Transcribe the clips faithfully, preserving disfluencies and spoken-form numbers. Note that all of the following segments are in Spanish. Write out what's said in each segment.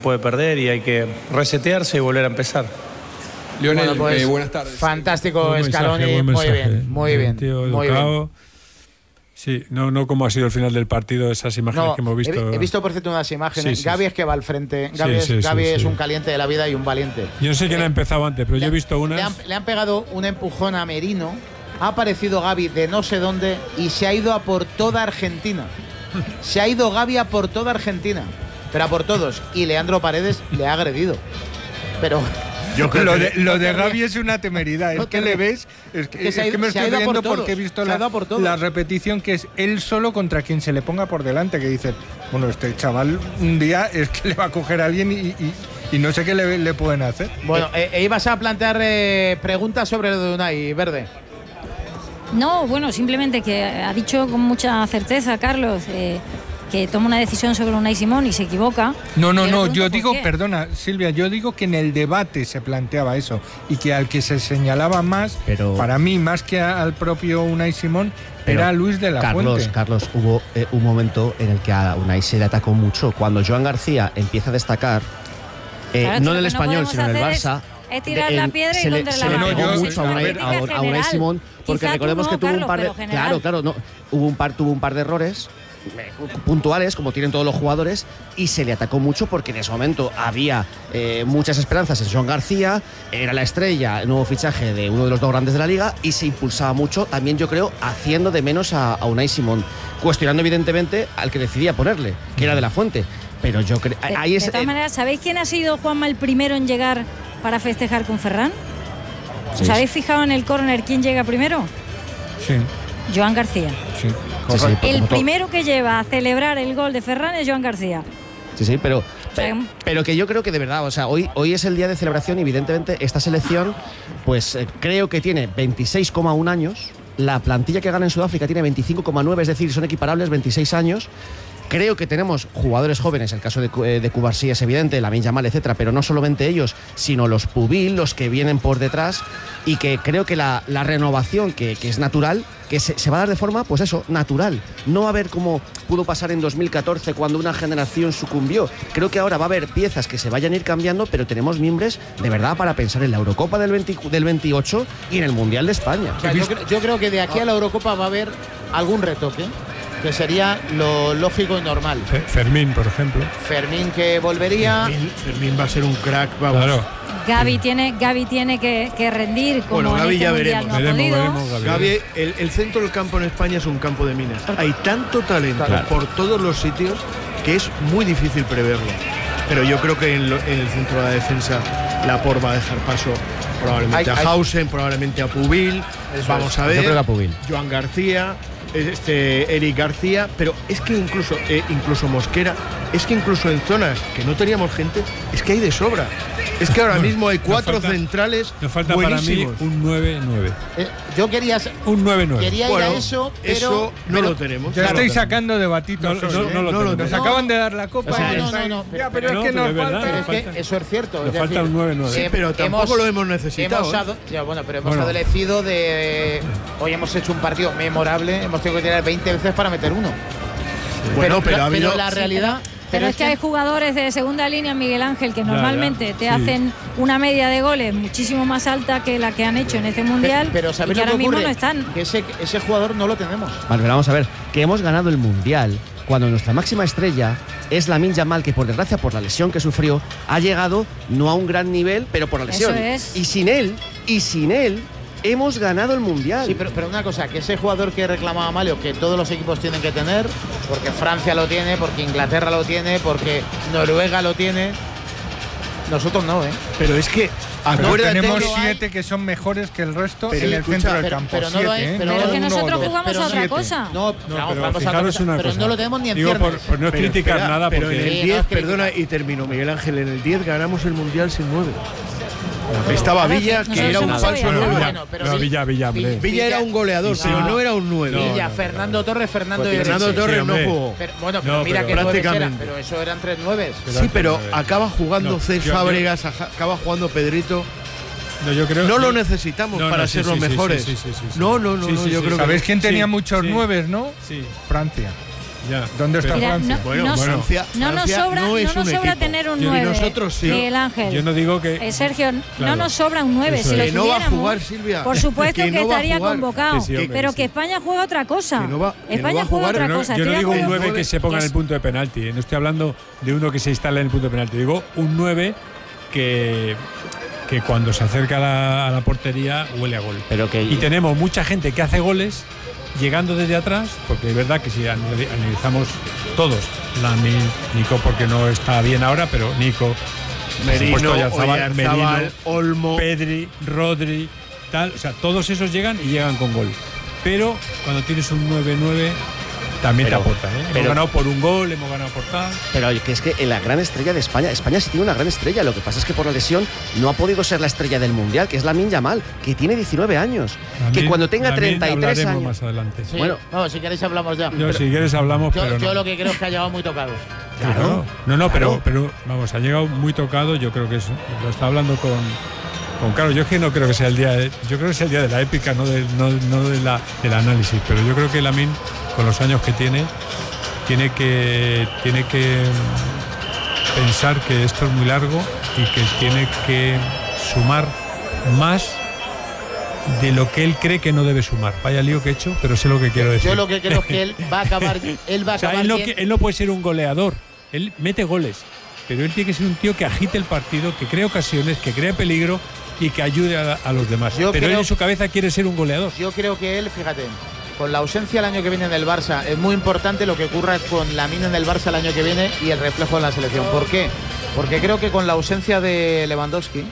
Puede perder y hay que resetearse y volver a empezar. Lionel, bueno, pues, eh, buenas tardes. Fantástico, Buen Scaloni, mensaje, buen muy mensaje. bien, muy bien, Tío muy educado. bien. Sí, no, no como ha sido el final del partido, esas imágenes No, que hemos visto. he, he visto por cierto unas imágenes. Sí, sí, Gavi sí. es que va al frente. Gavi, Sí, es, sí, Gavi sí, es sí. un caliente de la vida y un valiente. Yo no sé quién Eh, ha empezado antes, pero le, yo he visto unas. Le han, le han pegado un empujón a Merino. Ha aparecido Gavi de no sé dónde y se ha ido a por toda Argentina. Se ha ido Gavi a por toda Argentina. Pero a por todos. Y Leandro Paredes le ha agredido. Pero. Yo creo lo que de, lo no de te Gavi ríes. es una temeridad. No Es que te le ríes. ves. Es que, Que es se ha ido- que me se ha estoy ido a por riendo todos. porque he visto Se ha la, ido a por todos. la repetición que es él solo contra quien se le ponga por delante. Que dice, bueno, este chaval un día es que le va a coger a alguien y, y, y no sé qué le, le pueden hacer. Bueno, eh, eh, ibas a plantear eh, preguntas sobre lo de Unai, Verde. No, bueno, simplemente que ha dicho con mucha certeza Carlos eh, que toma una decisión sobre Unai Simón y se equivoca. No, no, Yo le no, pregunto yo por digo, qué. perdona, Silvia, yo digo que en el debate se planteaba eso y que al que se señalaba más, Pero- para mí, más que a- al propio Unai Simón, Pero, era Luis de la Carlos, Fuente. Carlos, hubo eh, un momento en el que a Unai se le atacó mucho. Cuando Joan García empieza a destacar, eh, Claro, no lo en el que no español, podemos sino en el hacer es- Barça. es tirar en- la piedra y se le, contra se la le mano. pegó No, yo- mucho a Unai, crítica a, a Unai general. Simón, porque Quizá tú recordemos no, que tuvo Carlos, un par de. pero general. Claro, claro, no. Hubo un par, tuvo un par de errores eh, puntuales, como tienen todos los jugadores, y se le atacó mucho porque en ese momento había eh, muchas esperanzas en Joan García, era la estrella, el nuevo fichaje de uno de los dos grandes de la liga, y se impulsaba mucho, también yo creo, haciendo de menos a, a Unai Simón, cuestionando evidentemente al que decidía ponerle, que era de la Fuente. Pero yo creo. De, Ahí de es. todas eh, maneras, ¿sabéis quién ha sido, Juanma, el primero en llegar para festejar con Ferran? Sí, ¿Os sí. habéis fijado en el córner quién llega primero? Sí, Joan García. sí. Sí, sí, El como todo. primero que lleva a celebrar el gol de Ferran es Joan García. Sí, sí, pero, sea, pero, pero que yo creo que de verdad, o sea, hoy, hoy es el día de celebración y evidentemente esta selección, pues eh, creo que tiene veintiséis coma uno años, la plantilla que gana en Sudáfrica tiene veinticinco coma nueve, es decir, son equiparables, veintiséis años. Creo que tenemos jugadores jóvenes, el caso de, Cu- eh, de Cubarsí es evidente, Lamine Yamal, etcétera, pero no solamente ellos, sino los Pubil, los que vienen por detrás, y que creo que la, la renovación que, que es natural, que se, se va a dar de forma, pues eso, natural. No va a haber como pudo pasar en dos mil catorce cuando una generación sucumbió. Creo que ahora va a haber piezas que se vayan a ir cambiando, pero tenemos miembros de verdad para pensar en la Eurocopa del, veinte del veintiocho y en el Mundial de España. O sea, yo, cre- yo creo que de aquí a la Eurocopa va a haber algún retoque, que sería lo lógico y normal. Fe- Fermín, por ejemplo. Fermín que volvería. Fermín, Fermín va a ser un crack, vamos. Claro. Gavi tiene, Gavi tiene que, que rendir como Bueno, en Gavi este ya mundial veremos. no ha Veremos, podido. veremos, Gavi. Gavi, el, el centro del campo en España es un campo de minas. Hay tanto talento Claro. por todos los sitios que es muy difícil preverlo. Pero yo creo que en, lo- en el centro de la defensa Laporte va a dejar paso probablemente Hay- a hay- Hausen, probablemente a Pubil. Eso Vamos es. a ver. Yo creo que a Pubil. Joan García, este Eric García, pero es que incluso eh, incluso Mosquera, es que incluso en zonas que no teníamos gente, es que hay de sobra. Es que ahora Bueno, mismo hay nos cuatro falta- centrales Nos falta para mí buenísimos. un nueve nueve. Eh, yo quería, Un nueve nueve. quería ir Bueno, a eso, pero. eso no pero- lo tenemos. Ya Claro. estáis sacando debatitos. No, hoy, no, ¿eh? no lo No lo tenemos. Nos acaban de dar la copa. O sea, y no, estáis- no, no, Ya, pero- pero no, es que pero nos es verdad, falta. Pero es falta- que eso es cierto. nos es falta decir, un nueve nueve. Sí, pero tampoco lo hemos necesitado, Hemos, ¿eh? ado- ya, bueno, pero hemos Bueno. adolecido de. Hoy hemos hecho un partido memorable, hemos tenido que tirar veinte veces para meter uno. Bueno, pero, ha habido. la realidad. Pero es que hay jugadores de segunda línea, Miguel Ángel, que Ya, normalmente ya, te sí. hacen una media de goles muchísimo más alta que la que han hecho en este mundial, Pero, pero y ¿sabéis que lo que ahora mismo ocurre? no están. Que ese, ese jugador no lo tenemos. Vale, pero vamos a ver, que hemos ganado el Mundial cuando nuestra máxima estrella es Lamine Yamal, que por desgracia, por la lesión que sufrió, ha llegado no a un gran nivel, pero por la lesión. Eso es. Y sin él, y sin él, hemos ganado el Mundial. Sí, pero, pero una cosa, que ese jugador que reclamaba Malio, que todos los equipos tienen que tener, porque Francia lo tiene, porque Inglaterra lo tiene, porque Noruega lo tiene, nosotros no, ¿eh? Pero es que. Pero Acuérdate tenemos que- siete que son mejores que el resto Pero en el escucha, centro del pero- campo. pero no lo hay, Siete, ¿eh? pero Pero no que uno o nosotros dos. jugamos Pero a otra siete. cosa. No, No, vamos, pero vamos a otra fijaros cosa, una pero cosa. no lo tenemos ni en Digo, por, ciernes. por no Pero criticar espera, nada, pero porque en el Sí, diez, no es perdona, crítica. y termino, Miguel Ángel, en el diez ganamos el Mundial sin nueve. Estaba Claro, Villa, que que era un nosotros falso somos nueve. Bueno, pero no, Vi- Villa, Villa, hombre. Vi- Villa era un goleador, Sí, pero no. no era un nueve. Villa, no. Fernando Torres, Fernando Porque Fernando Llorente. Torres Sí, no hombre. jugó. Pero, bueno, pero No, mira pero que nueves eran, prácticamente. pero eso eran tres nueves. Sí, pero nueve. acaba jugando No, Cés yo- yo- Fábregas, aja- acaba jugando Pedrito. No, yo creo, No lo yo- necesitamos No, no, para sí, ser sí, los sí, mejores. sí, sí, sí, sí. No, no, no, Sí, no, sí, yo sí. creo que ¿Sabéis quién tenía Sí, muchos sí. nueves, no? Sí. Francia. Ya. ¿Dónde está Mira, Francia? no- Bueno, no- Francia, No nos Francia sobra, no no es nos un sobra equipo. tener un Y nueve. nosotros sí. Miguel Ángel. Yo no digo que. Eh, Sergio, Claro. no nos sobra un nueve. Eso Si lo es. Que no va a tuviéramos, jugar, Silvia. por supuesto Que que, no va a estaría jugar. convocado. Sí, sí, hombre, pero sí. que España juega otra cosa. Que no va- que no España va a juega jugar. otra Pero no- cosa. yo no Estoy de digo un acuerdo. nueve que se ponga en el punto de penalti, ¿eh? No estoy hablando de uno que se instala en el punto de penalti. Digo un nueve que, que cuando se acerca a la, a la portería huele a gol. Pero que- Y tenemos mucha gente que hace goles llegando desde atrás, porque es verdad que si anali- analizamos todos, Lamine, Nico porque no está bien ahora, pero Nico, Merino, por supuesto, Oyarzabal, Oyarzabal, Merino, Olmo. Pedri, Rodri, tal, o sea, todos esos llegan y llegan con gol. Pero cuando tienes un nueve nueve también Pero- te aporta, ¿eh? Hemos pero- ganado por un gol, hemos ganado por tal. Pero que es que en la gran estrella de España, España sí tiene una gran estrella, lo que pasa es que por la lesión no ha podido ser la estrella del Mundial, que es Lamine Yamal, que tiene diecinueve años, que Lamine- cuando tenga Lamine treinta y tres hablaremos años... más adelante. Sí. Bueno. No, si queréis hablamos ya. Yo, si quieres hablamos, Yo, pero yo no. lo que creo es que ha llegado muy tocado. Claro. No, no, pero, pero vamos, ha llegado muy tocado. Yo creo que es, lo está hablando con, con Carlos. Yo es que no creo que sea el día, de, yo creo que es el día de la épica, no, de, no, no de la, del análisis. Pero yo creo que Lamine, con los años que tiene, tiene que, tiene que pensar que esto es muy largo y que tiene que sumar más de lo que él cree que no debe sumar. Vaya lío que he hecho, pero sé lo que quiero decir. Yo lo que creo es que él va a acabar, él va a O sea, acabar él no, bien. que- él no puede ser un goleador. Él mete goles. Pero él tiene que ser un tío que agite el partido, que cree ocasiones, que crea peligro y que ayude a, a los demás. Yo pero él creo- en su cabeza quiere ser un goleador. Yo creo que él, fíjate, con la ausencia el año que viene en el Barça, es muy importante lo que ocurra con Lamine en el Barça el año que viene y el reflejo en la selección. ¿Por qué? Porque creo que con la ausencia de Lewandowski,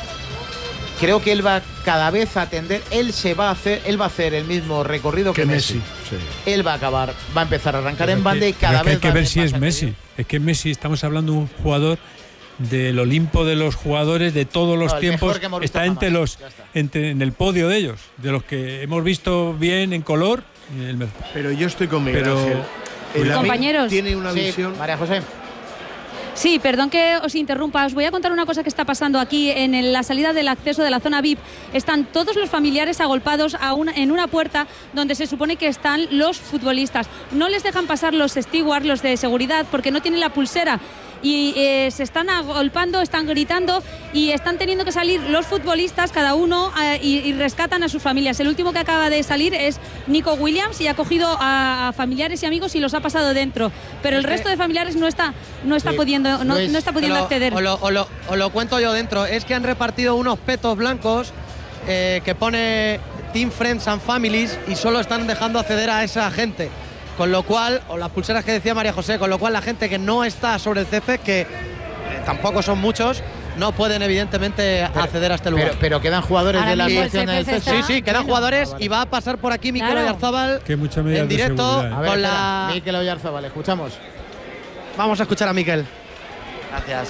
creo que él va cada vez a tender, él se va a hacer, él va a hacer el mismo recorrido que, Que Messi. Messi. Sí. Él va a acabar, va a empezar a arrancar en Pero banda que- y cada pero que vez hay que va a ver haber si más es Messi. actividad. Es que Messi, estamos hablando de un jugador del Olimpo de los jugadores de todos los No, el mejor tiempos. que hemos visto Está entre jamás. los, Ya está. entre, en el podio de ellos, de los que hemos visto bien en color. el mejor. Pero yo estoy con Miguel Pero- Ángel. El Lamine Compañeros. tiene una Sí, visión. María José. Sí, perdón que os interrumpa. Os voy a contar una cosa que está pasando aquí. En el- la salida del acceso de la zona V I P están todos los familiares agolpados a una- en una puerta donde se supone que están los futbolistas. No les dejan pasar los stewards, los de seguridad, porque no tienen la pulsera. Y eh, se están agolpando, están gritando y están teniendo que salir los futbolistas, cada uno, eh, y, y rescatan a sus familias. El último que acaba de salir es Nico Williams y ha cogido a, a familiares y amigos y los ha pasado dentro. Pero el resto de familiares no está, no está Sí. pudiendo, no, Luis, no está pudiendo Te lo- acceder. Os lo, os lo- os lo cuento yo dentro. Es que han repartido unos petos blancos eh, que pone Team Friends and Families y solo están dejando acceder a esa gente. Con lo cual, o las pulseras que decía María José, con lo cual la gente que no está sobre el césped, que eh, tampoco son muchos, no pueden evidentemente acceder a este lugar. Pero, pero quedan jugadores Ahora de la mismo el selección en el C P C César. sí, sí, quedan Bueno. jugadores Ah, vale. y va a pasar por aquí Mikel Claro. Oyarzabal Que muchas medidas en de directo seguridad, ¿eh? A ver, con espera, la... Mikel Oyarzabal, escuchamos. Vamos a escuchar a Mikel. Gracias.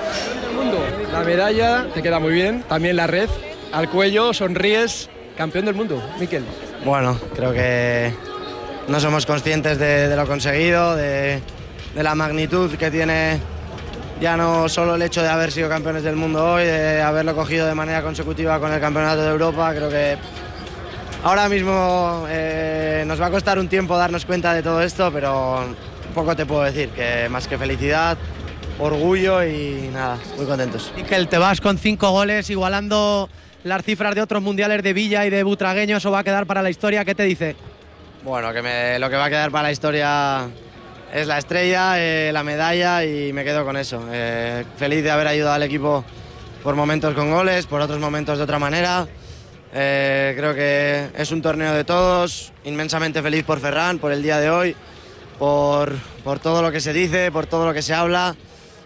La medalla te queda muy bien, también la red, al cuello, sonríes, campeón del mundo, Mikel. Bueno, creo que no somos conscientes de, de lo conseguido, de, de la magnitud que tiene ya no solo el hecho de haber sido campeones del mundo hoy, de haberlo cogido de manera consecutiva con el Campeonato de Europa. Creo que ahora mismo eh, nos va a costar un tiempo darnos cuenta de todo esto, pero poco te puedo decir, que más que felicidad, orgullo y nada, muy contentos. Mikel, te vas con cinco goles, igualando las cifras de otros mundiales de Villa y de Butragueño. Eso va a quedar para la historia. ¿Qué te dice? Bueno, que me- lo que va a quedar para la historia es la estrella, eh, la medalla y me quedo con eso. Eh, feliz de haber ayudado al equipo por momentos con goles, por otros momentos de otra manera. Eh, creo que es un torneo de todos, inmensamente feliz por Ferran, por el día de hoy, por, por todo lo que se dice, por todo lo que se habla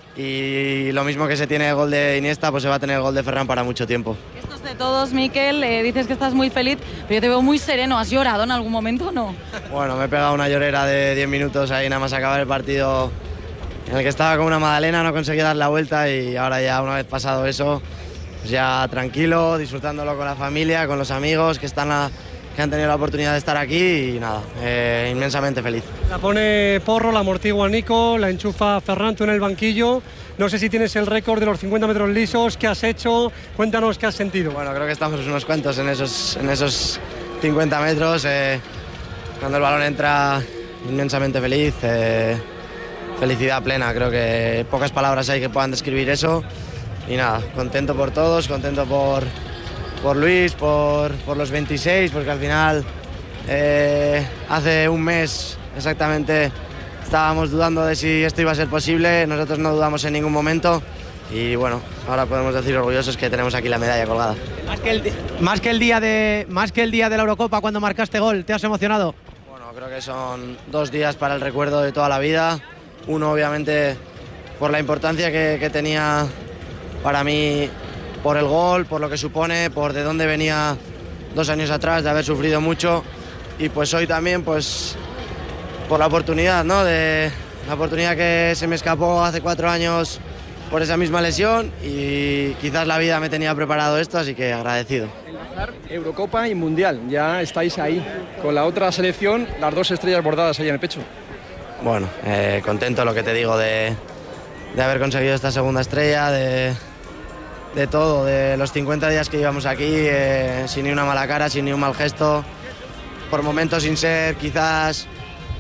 y lo mismo que se tiene el gol de Iniesta, pues se va a tener el gol de Ferran para mucho tiempo. Esto es de todos, Mikel. Eh, dices que estás muy feliz, pero yo te veo muy sereno. ¿Has llorado en algún momento o no? Bueno, me he pegado una llorera de diez minutos ahí nada más acabar el partido en el que estaba como una magdalena, no conseguí dar la vuelta y ahora ya una vez pasado eso, pues ya tranquilo, disfrutándolo con la familia, con los amigos que, están a- que han tenido la oportunidad de estar aquí y nada, eh, inmensamente feliz. La pone Porro, la amortigua Nico, la enchufa Ferran, tú en el banquillo. No sé si tienes el récord de los cincuenta metros lisos, ¿qué has hecho? Cuéntanos qué has sentido. Bueno, creo que estamos unos cuantos en esos, en esos cincuenta metros. eh, cuando el balón entra inmensamente feliz, eh, felicidad plena, creo que pocas palabras hay que puedan describir eso. Y nada, contento por todos, contento por, por Luis, por, por los veintiséis, porque al final eh, hace un mes exactamente estábamos dudando de si esto iba a ser posible, nosotros no dudamos en ningún momento y bueno, ahora podemos decir orgullosos que tenemos aquí la medalla colgada. Más que el, más que el día de, más que el día de la Eurocopa cuando marcaste gol, ¿te has emocionado? Bueno, creo que son dos días para el recuerdo de toda la vida. Uno, obviamente, por la importancia que, que tenía para mí, por el gol, por lo que supone, por de dónde venía dos años atrás, de haber sufrido mucho. Y pues hoy también, pues, por la oportunidad, ¿no? De, la oportunidad que se me escapó hace cuatro años por esa misma lesión y quizás la vida me tenía preparado esto, así que agradecido. Eurocopa y Mundial, ya estáis ahí. Con la otra selección, las dos estrellas bordadas ahí en el pecho. Bueno, eh, contento, lo que te digo, de, de haber conseguido esta segunda estrella, de, de todo, de los cincuenta días que llevamos aquí, eh, sin ni una mala cara, sin ni un mal gesto, por momentos sin ser quizás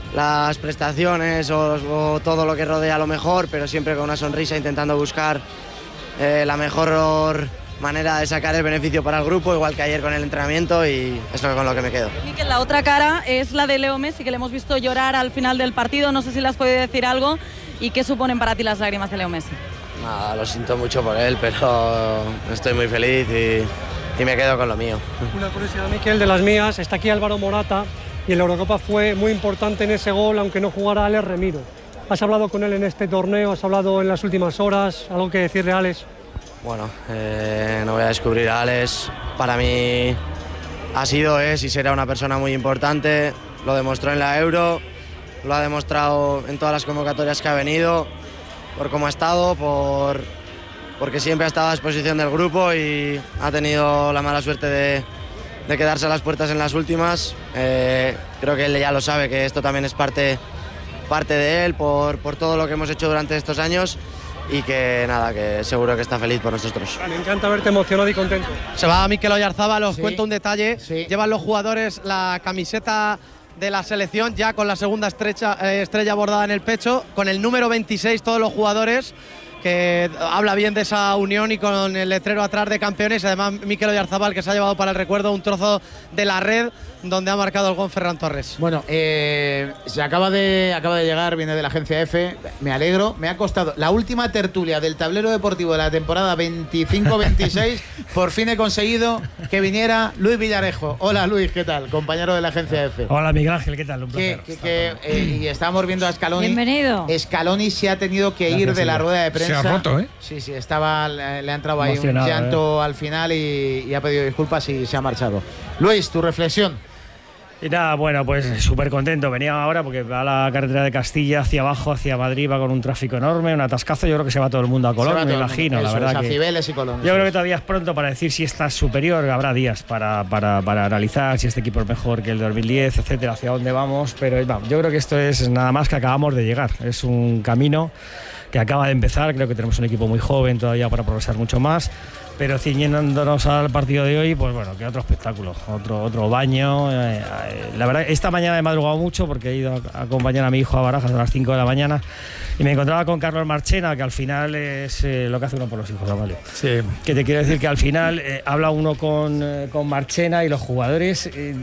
las prestaciones o, o todo lo que rodea lo mejor, pero siempre con una sonrisa, intentando buscar eh, la mejor manera de sacar el beneficio para el grupo, igual que ayer con el entrenamiento, y es con lo que me quedo. Mikel, la otra cara es la de Leo Messi, que le hemos visto llorar al final del partido, no sé si le has podido decir algo, y qué suponen para ti las lágrimas de Leo Messi. Nada, lo siento mucho por él, pero estoy muy feliz y, y me quedo con lo mío. Una curiosidad, Mikel, de las mías, está aquí Álvaro Morata, y en la Eurocopa fue muy importante en ese gol, aunque no jugara Alex Remiro. ¿Has hablado con él en este torneo? ¿Has hablado en las últimas horas? ¿Algo que decirle a Alex? Bueno, eh, no voy a descubrir a Alex. Para mí ha sido, es y será una persona muy importante. Lo demostró en la Euro, lo ha demostrado en todas las convocatorias que ha venido, por cómo ha estado, por, porque siempre ha estado a disposición del grupo y ha tenido la mala suerte de, de quedarse a las puertas en las últimas. Eh, creo que él ya lo sabe, que esto también es parte, parte de él, por, por todo lo que hemos hecho durante estos años. Y que nada, que seguro que está feliz por nosotros. Me encanta verte emocionado y contento. Se va Mikel Oyarzabal, os Sí. cuento un detalle. Sí. Llevan los jugadores la camiseta de la selección ya con la segunda estrecha, eh, estrella bordada en el pecho, con el número veintiséis todos los jugadores, que habla bien de esa unión, y con el letrero atrás de campeones. Además, Mikel Oyarzabal, que se ha llevado para el recuerdo un trozo de la red donde ha marcado el gol Ferran Torres. Bueno, eh, se acaba de, acaba de llegar, viene de la agencia F. Me alegro, me ha costado la última tertulia del tablero deportivo de la temporada veinticinco veintiséis. Por fin he conseguido que viniera Luis Villarejo. Hola Luis, ¿qué tal? Compañero de la agencia F. Hola Miguel Ángel, ¿qué tal? Un placer. Que, que, que, eh, y estábamos viendo a Scaloni. Bienvenido. Scaloni se ha tenido que Gracias, ir de la señor. rueda de prensa. Se ha roto, ¿eh? Sí, sí, estaba, le, le ha entrado ahí un Emocionado, llanto al final y, y ha pedido disculpas y se ha marchado. Luis, tu reflexión. Y nada, bueno, pues súper contento. Venía ahora porque va la carretera de Castilla hacia abajo, hacia Madrid, va con un tráfico enorme, un atascazo. Yo creo que se va todo el mundo a Se Colón, va me todo el imagino, mundo. la Eso verdad es, a que... Cibeles y Colón. Yo creo que todavía es pronto para decir si está superior, habrá días para, para, para analizar si este equipo es mejor que el dos mil diez, etcétera, hacia dónde vamos, pero vamos, yo creo que esto es nada más que acabamos de llegar, es un camino que acaba de empezar, creo que tenemos un equipo muy joven todavía para progresar mucho más, pero ciñéndonos al partido de hoy, pues bueno, que otro espectáculo, otro, otro baño. Eh, eh, la verdad, esta mañana he madrugado mucho porque he ido a, a acompañar a mi hijo a Barajas a las cinco de la mañana y me encontraba con Carlos Marchena, que al final es eh, lo que hace uno por los hijos, ¿vale? Sí. Que te quiero decir que al final eh, habla uno con, eh, con Marchena y los jugadores, eh, eh,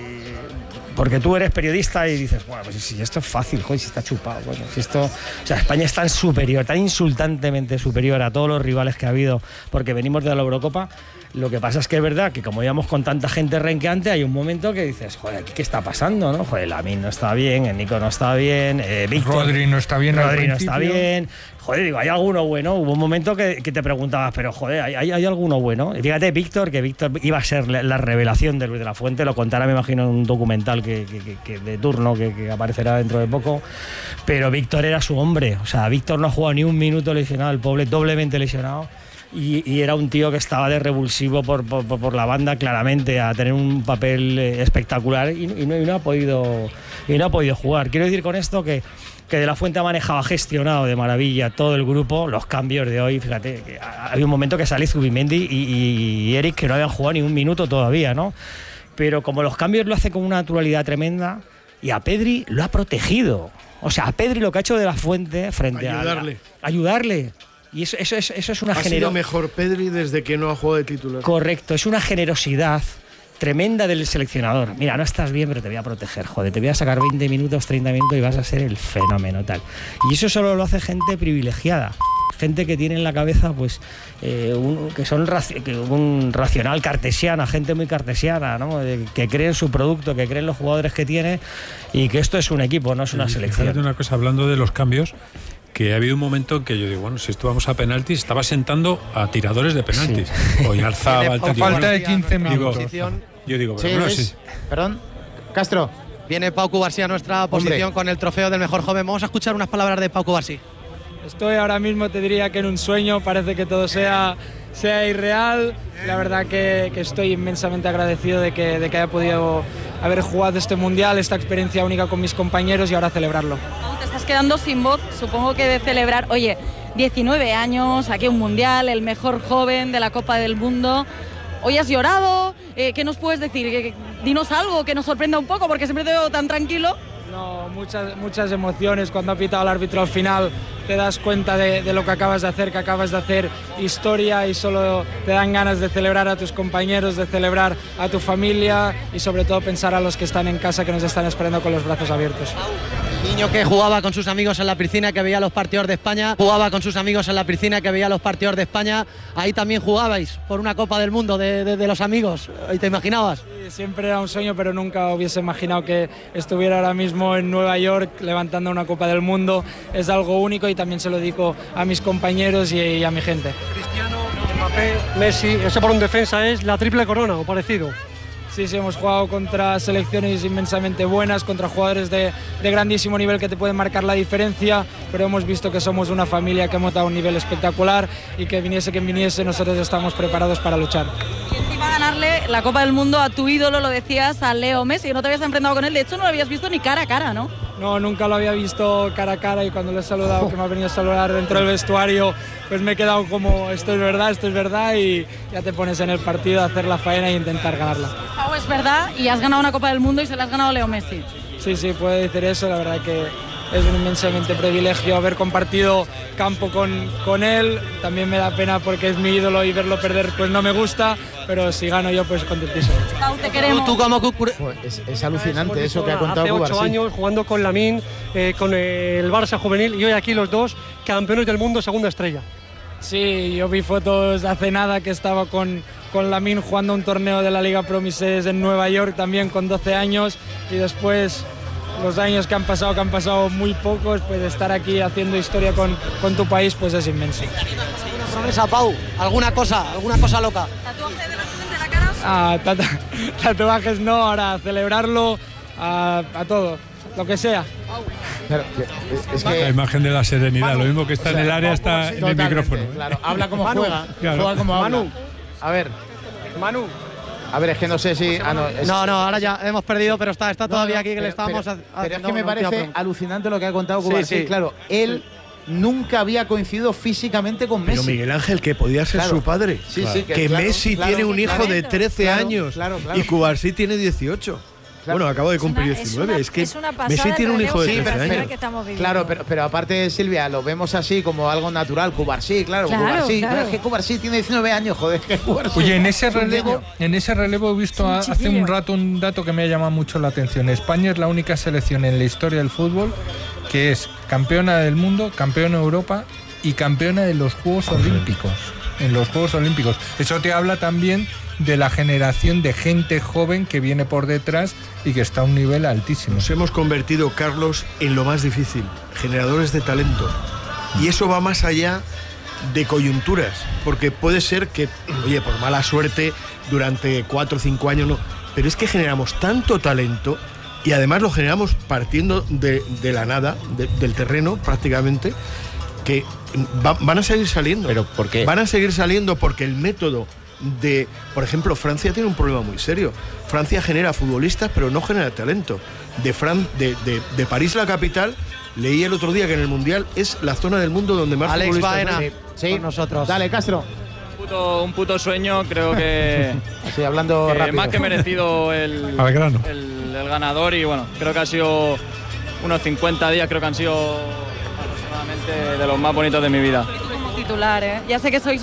porque tú eres periodista y dices, bueno, pues si esto es fácil, joder, si está chupado, bueno, si esto, o sea, España es tan superior, tan insultantemente superior a todos los rivales que ha habido, porque venimos de la Eurocopa. Lo que pasa es que es verdad que como íbamos con tanta gente renqueante, hay un momento que dices, joder, ¿qué está pasando? ¿No? Joder, Lamine no está bien, el Nico no está bien, eh, Víctor, Rodri no está bien al Rodri no está principio. bien. Joder, digo, ¿hay alguno bueno? Hubo un momento que, que te preguntabas, pero joder, ¿hay, hay, hay alguno bueno? Y fíjate, Víctor, que Víctor iba a ser la, la revelación de Luis de la Fuente, lo contará, me imagino, en un documental que, que, que, que de turno que, que aparecerá dentro de poco, pero Víctor era su hombre, o sea, Víctor no ha jugado ni un minuto lesionado, el pobre doblemente lesionado. Y, y era un tío que estaba de revulsivo por, por, por la banda, claramente, a tener un papel eh, espectacular y, y, no, y, no ha podido, y no ha podido jugar. Quiero decir con esto que, que De la Fuente ha manejado, ha gestionado de maravilla todo el grupo, los cambios de hoy. Fíjate, que había un momento que salí Zubimendi y, y, y Eric, que no habían jugado ni un minuto todavía, ¿no? Pero como los cambios lo hace con una naturalidad tremenda, y a Pedri lo ha protegido. O sea, a Pedri lo que ha hecho de la Fuente frente a... Ayudarle. A, ayudarle. Y eso, eso, eso, eso es una generosidad. Ha sido mejor Pedri desde que no ha jugado de titular. Correcto, es una generosidad tremenda del seleccionador. Mira, no estás bien, pero te voy a proteger, joder, te voy a sacar veinte minutos, treinta minutos y vas a ser el fenómeno tal. Y eso solo lo hace gente privilegiada, gente que tiene en la cabeza, pues, eh, un, que son raci que un racional cartesiana, gente muy cartesiana, ¿no? De, que cree en su producto, que cree en los jugadores que tiene y que esto es un equipo, no es una y selección. Fíjate una cosa, hablando de los cambios, que ha habido un momento en que yo digo, bueno, si esto vamos a penaltis, estaba sentando a tiradores de penaltis. Sí. O Yarzabal, a falta de quince minutos. Digo, yo digo, pero sí, bueno, es, sí. Perdón, Castro. Viene Pau Cubarsí a nuestra posición Hombre. con el trofeo del mejor joven. Vamos a escuchar unas palabras de Pau Cubarsí. Estoy ahora mismo, te diría que en un sueño, parece que todo sea, sea irreal. La verdad que, que estoy inmensamente agradecido de que, de que haya podido haber jugado este mundial, esta experiencia única con mis compañeros y ahora celebrarlo. Te estás quedando sin voz, supongo que de celebrar, oye, diecinueve años, aquí un mundial, el mejor joven de la Copa del Mundo. Hoy has llorado, eh, ¿qué nos puedes decir? Dinos algo que nos sorprenda un poco, porque siempre te veo tan tranquilo. No, muchas, muchas emociones. Cuando ha pitado el árbitro al final te das cuenta de, de lo que acabas de hacer, que acabas de hacer historia y solo te dan ganas de celebrar a tus compañeros, de celebrar a tu familia y sobre todo pensar a los que están en casa, que nos están esperando con los brazos abiertos. Niño que jugaba con sus amigos en la piscina, que veía los partidos de España, jugaba con sus amigos en la piscina, que veía los partidos de España. Ahí también jugabais por una Copa del Mundo de, de, de los amigos. ¿Y te imaginabas? Sí, siempre era un sueño, pero nunca hubiese imaginado que estuviera ahora mismo en Nueva York levantando una Copa del Mundo. Es algo único y también se lo dedico a mis compañeros y, y a mi gente. Cristiano, Mbappé, Messi, eso por un defensa es la triple corona o parecido. Sí, sí, hemos jugado contra selecciones inmensamente buenas, contra jugadores de, de grandísimo nivel que te pueden marcar la diferencia, pero hemos visto que somos una familia que hemos dado un nivel espectacular y que viniese quien viniese, nosotros estamos preparados para luchar. Y encima ganarle la Copa del Mundo a tu ídolo, lo decías, a Leo Messi, que no te habías enfrentado con él, de hecho no lo habías visto ni cara a cara, ¿no? No, nunca lo había visto cara a cara y cuando le he saludado, que me ha venido a saludar dentro del vestuario, pues me he quedado como, esto es verdad, esto es verdad y ya te pones en el partido a hacer la faena e intentar ganarla. Pau, es verdad y has ganado una Copa del Mundo y se la has ganado a Leo Messi. Sí, sí, puede decir eso, la verdad que es un inmensamente privilegio haber compartido campo con, con él. También me da pena porque es mi ídolo y verlo perder pues no me gusta, pero si gano yo pues contentísimo. Pau, te queremos. ¿Tú, tú como es, es alucinante eso que ha contado Hace Cubarsí. ocho años jugando con Lamine, eh, con el Barça juvenil y hoy aquí los dos campeones del mundo segunda estrella. Sí, yo vi fotos hace nada que estaba con, con Lamine jugando un torneo de la Liga Promises en Nueva York también con doce años y después los años que han pasado, que han pasado muy pocos, pues estar aquí haciendo historia con, con tu país pues es inmenso. ¿Alguna promesa, Pau? ¿Alguna cosa? ¿Alguna cosa loca? ¿Tatuaje de la frente de la cara? Ah, tatu tatuajes no, ahora celebrarlo a, a todo, lo que sea. Claro, es que la imagen de la serenidad, Manu, lo mismo que está o sea, en el área está en el micrófono. Claro, habla como Manu, juega, claro. juega como habla. Manu, a ver, Manu. A ver, es que no sé si. Ah, no, es... no, no, ahora ya hemos perdido, pero está, está no, todavía no, aquí que pero, le estábamos. Pero, a, pero es que me parece alucinante lo que ha contado Cubarsí. Sí, sí. Claro, él nunca había coincidido físicamente con Messi. Pero Miguel Ángel, que podía ser claro. su padre. Sí, claro. sí, que, que claro, Messi claro, tiene un hijo claro, de trece claro, años claro, claro. y Cubarsí tiene dieciocho. Claro. Bueno, acabo de cumplir es una, diecinueve. Es, una, es que es una Messi tiene un hijo de sí, trece pero, años. Que estamos viviendo. Claro, pero, pero aparte, Silvia, lo vemos así como algo natural. Cubarsí, claro, claro Cubarsí. Claro. Pero es que Cubarsí tiene diecinueve años, joder. Que Cubarsí, Oye, en ese relevo, en ese relevo he visto a, hace un rato un dato que me ha llamado mucho la atención. España es la única selección en la historia del fútbol que es campeona del mundo, campeona de Europa y campeona de los Juegos Olímpicos. En los Juegos Olímpicos. Eso te habla también de la generación de gente joven que viene por detrás y que está a un nivel altísimo. Nos hemos convertido, Carlos, en lo más difícil, generadores de talento. Y eso va más allá de coyunturas, porque puede ser que, oye, por mala suerte, durante cuatro o cinco años no, pero es que generamos tanto talento y además lo generamos partiendo de, de la nada, de, del terreno prácticamente, que va, van a seguir saliendo. ¿Pero por qué? Van a seguir saliendo porque el método de, por ejemplo, Francia tiene un problema muy serio. Francia genera futbolistas, pero no genera talento. De, Fran, de, de, de París, la capital, leí el otro día que en el Mundial es la zona del mundo donde más Alex futbolistas Baena, hay. Sí, con nosotros. Dale, Castro. Un puto, un puto sueño, creo que Sí, hablando que rápido. más que merecido el, Al grano. el, el ganador y bueno, creo que ha sido unos cincuenta días, creo que han sido aproximadamente de los más bonitos de mi vida. Como titular, ¿eh? Ya sé que sois